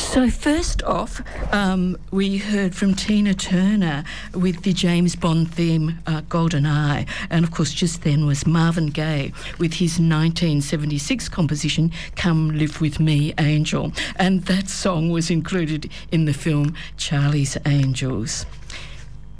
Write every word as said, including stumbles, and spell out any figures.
So first off, um, we heard from Tina Turner with the James Bond theme, uh, Golden Eye. And of course, just then was Marvin Gaye with his nineteen seventy-six composition, Come Live With Me, Angel. And that song was included in the film Charlie's Angels.